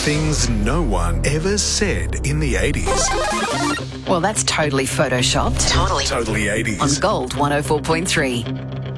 Things no one ever said in the 80s. Well, that's totally photoshopped. Totally 80s. On Gold 104.3.